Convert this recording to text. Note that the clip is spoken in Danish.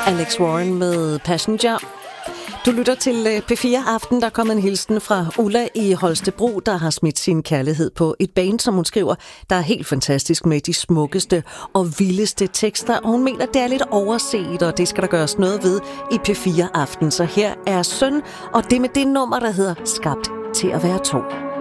Alex Warren med Passenger. Du lytter til P4 Aften. Der er kommet en hilsen fra Ulla i Holstebro, der har smidt sin kærlighed på et band, som hun skriver, der er helt fantastisk med de smukkeste og vildeste tekster. Og hun mener, det er lidt overset, og det skal der gøres noget ved i P4 Aften. Så her er Søn, og det med det nummer, der hedder Skabt til at være to.